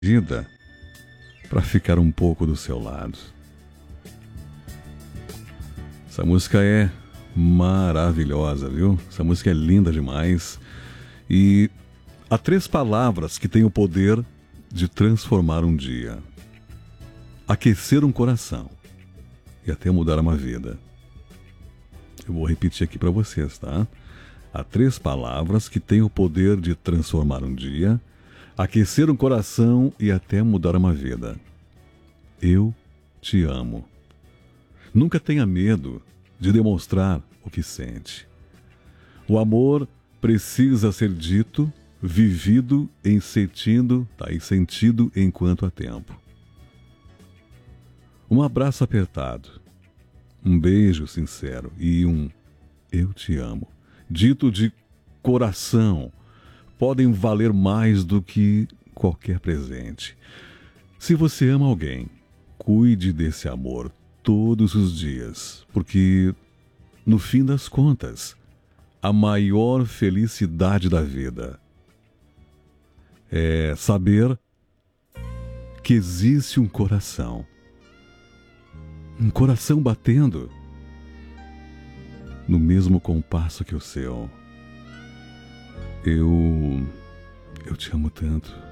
vida para ficar um pouco do seu lado. Essa música é maravilhosa, viu? Essa música é linda demais. E há 3 palavras que têm o poder de transformar um dia: aquecer um coração e até mudar uma vida. Eu vou repetir aqui para vocês, tá? Há 3 palavras que têm o poder de transformar um dia, aquecer um coração e até mudar uma vida. Eu te amo. Nunca tenha medo de demonstrar o que sente. O amor precisa ser dito, vivido e sentido enquanto há tempo. Um abraço apertado, um beijo sincero e um eu te amo, dito de coração, podem valer mais do que qualquer presente. Se você ama alguém, cuide desse amor todos os dias, porque, no fim das contas, a maior felicidade da vida é saber que existe um coração batendo no mesmo compasso que o seu. Eu te amo tanto.